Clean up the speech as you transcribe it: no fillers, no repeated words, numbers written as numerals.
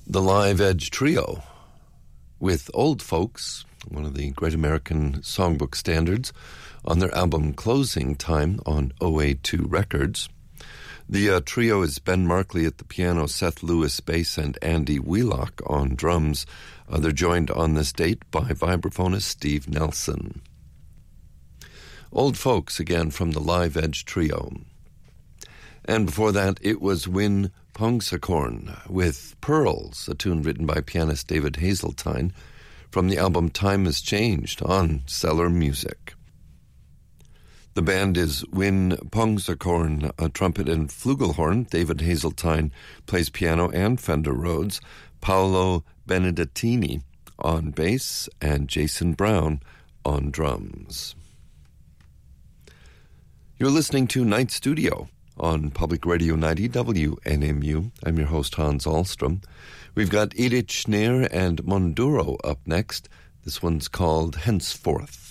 The Live Edge Trio with Old Folks, one of the great American songbook standards, on their album Closing Time on OA2 Records. The trio is Ben Markley at the piano, Seth Lewis bass, and Andy Wheelock on drums. They're joined on this date by vibraphonist Steve Nelson. Old Folks, again, from the Live Edge Trio. And before that, it was Win Pongsakorn with Pearls, a tune written by pianist David Hazeltine from the album Time Has Changed on Cellar Music. The band is Win Pongsakorn, a trumpet and flugelhorn. David Hazeltine plays piano and Fender Rhodes. Paolo Benedettini on bass and Jason Brown on drums. You're listening to Night Studio on Public Radio 90 WNMU. I'm your host, Hans Ahlstrom. We've got Edith Schneer and Monduro up next. This one's called Henceforth.